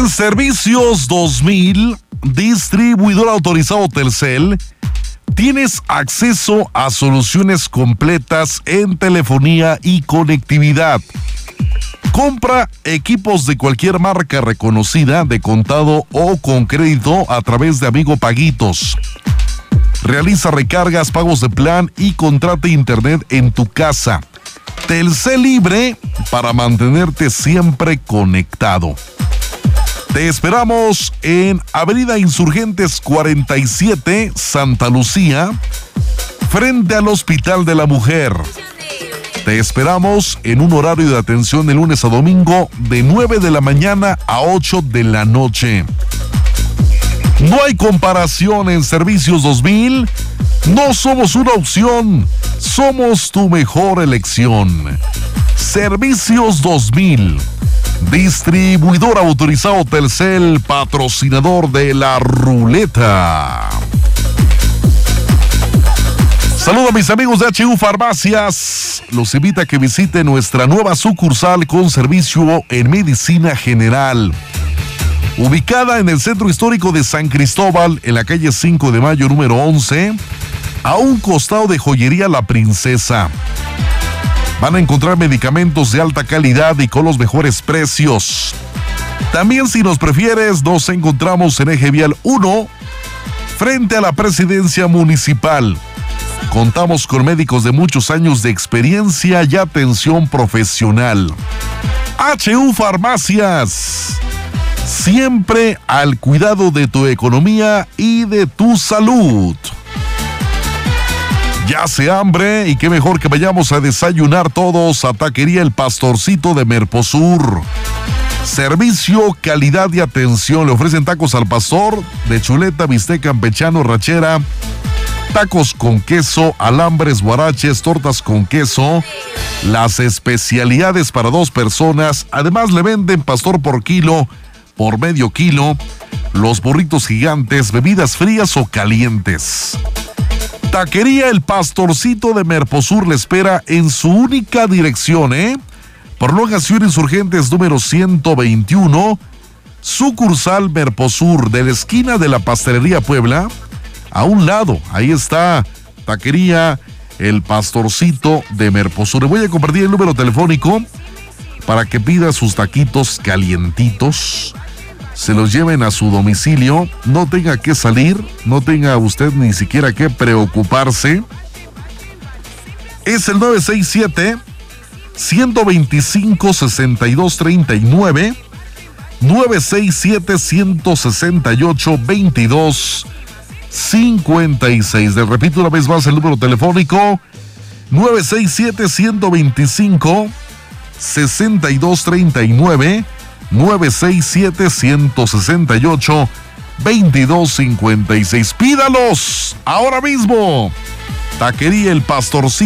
En Servicios 2000, distribuidor autorizado Telcel, tienes acceso a soluciones completas en telefonía y conectividad. Compra equipos de cualquier marca reconocida de contado o con crédito a través de Amigo Paguitos. Realiza recargas, pagos de plan y contrata internet en tu casa. Telcel Libre para mantenerte siempre conectado. Te esperamos en Avenida Insurgentes 47, Santa Lucía, frente al Hospital de la Mujer. Te esperamos en un horario de atención de lunes a domingo de 9 de la mañana a 8 de la noche. No hay comparación en Servicios 2000. No somos una opción, somos tu mejor elección. Servicios 2000. Distribuidor autorizado Telcel, patrocinador de La Ruleta. Saludos a mis amigos de HU Farmacias. Los invito a que visiten nuestra nueva sucursal con servicio en medicina general. Ubicada en el centro histórico de San Cristóbal, en la calle 5 de Mayo número 11, a un costado de Joyería La Princesa. Van a encontrar medicamentos de alta calidad y con los mejores precios. También, si nos prefieres, nos encontramos en Eje Vial 1, frente a la Presidencia Municipal. Contamos con médicos de muchos años de experiencia y atención profesional. HU Farmacias, siempre al cuidado de tu economía y de tu salud. Ya hace hambre y qué mejor que vayamos a desayunar todos a Taquería El Pastorcito de Merposur. Servicio, calidad y atención. Le ofrecen tacos al pastor, de chuleta, bistec campechano, rachera, tacos con queso, alambres, guaraches, tortas con queso, las especialidades para 2 personas. Además le venden pastor por kilo, por medio kilo, los burritos gigantes, bebidas frías o calientes. Taquería El Pastorcito de Merposur le espera en su única dirección, Prolongación Insurgentes número 121, sucursal Merposur, de la esquina de la Pastelería Puebla, a un lado. Ahí está Taquería El Pastorcito de Merposur. Le voy a compartir el número telefónico para que pida sus taquitos calientitos, se los lleven a su domicilio, no tenga que salir, no tenga usted ni siquiera que preocuparse. Es el 967-125-6239, 967-168-2256. Le repito una vez más el número telefónico, 967-125-6239, 967-168-2256. Pídalos ahora mismo. Taquería El Pastorcito